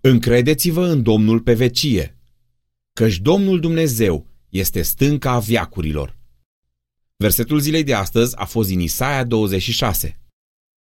Încredeți-vă în Domnul pe vecie, căci Domnul Dumnezeu este stânca veacurilor. Versetul zilei de astăzi a fost din Isaia 26.